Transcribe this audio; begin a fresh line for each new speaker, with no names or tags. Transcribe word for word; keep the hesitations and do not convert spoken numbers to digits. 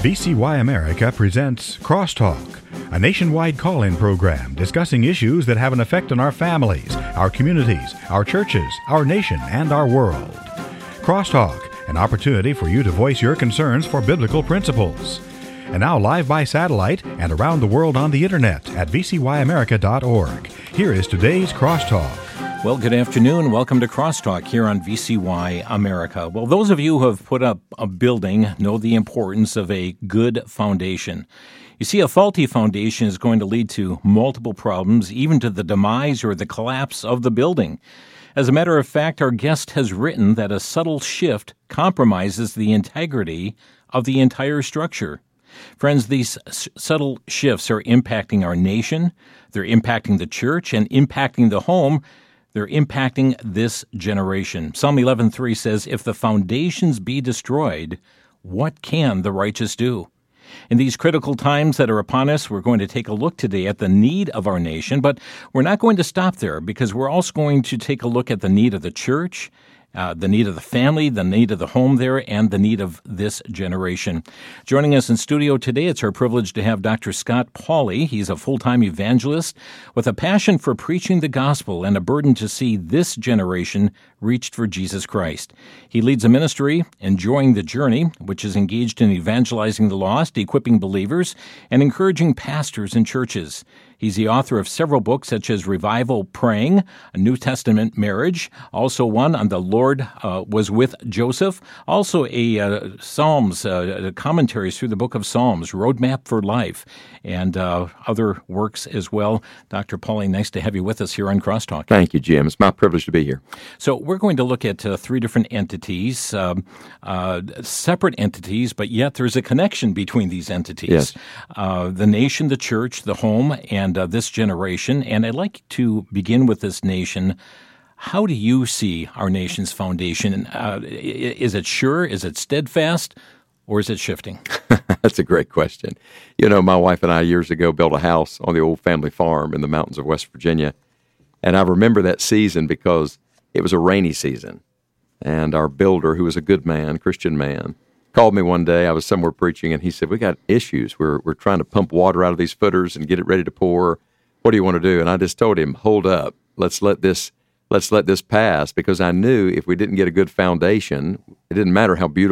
V C Y America presents Crosstalk, a nationwide call-in program discussing issues that have an effect on our families, our communities, our churches, our nation, and our world. Crosstalk, an opportunity for you to voice your concerns for biblical principles. And now live by satellite and around the world on the internet at v c y america dot org. Here is today's Crosstalk.
Well, good afternoon. Welcome to Crosstalk here on V C Y America. Well, those of you who have put up a building know the importance of a good foundation. You see, a faulty foundation is going to lead to multiple problems, even to the demise or the collapse of the building. As a matter of fact, our guest has written that a subtle shift compromises the integrity of the entire structure. Friends, these s- subtle shifts are impacting our nation, they're impacting the church, and impacting the home. They're impacting this generation. Psalm eleven three says, "If the foundations be destroyed, what can the righteous do?" In these critical times that are upon us, we're going to take a look today at the need of our nation, but we're not going to stop there because we're also going to take a look at the need of the church, Uh, the need of the family, the need of the home there, and the need of this generation. Joining us in studio today, it's our privilege to have Doctor Scott Pauley. He's a full-time evangelist with a passion for preaching the gospel and a burden to see this generation reached for Jesus Christ. He leads a ministry, Enjoying the Journey, which is engaged in evangelizing the lost, equipping believers, and encouraging pastors and churches. He's the author of several books such as Revival Praying, a New Testament Marriage, also one on the Lord uh, was with Joseph, also a uh, Psalms, uh, commentaries through the book of Psalms, Roadmap for Life, and uh, other works as well. Doctor Pauley, nice to have you with us here on Crosstalk.
Thank you, Jim. It's my privilege to be here.
So we're going to look at uh, three different entities, um, uh, separate entities, but yet there's a connection between these entities.
Yes.
Uh, the nation, the church, the home, and And uh, this generation. And I'd like to begin with this nation. How do you see our nation's foundation? Uh, is it sure? Is it steadfast? Or is it shifting?
That's a great question. You know, my wife and I years ago built a house on the old family farm in the mountains of West Virginia. And I remember that season because it was a rainy season. And our builder, who was a good man, Christian man, called me one day. I was somewhere preaching, and he said, "We got issues. We're we're trying to pump water out of these footers and get it ready to pour. What do you want to do?" And I just told him, "Hold up. Let's let this let's let this pass," because I knew if we didn't get a good foundation, it didn't matter how beautiful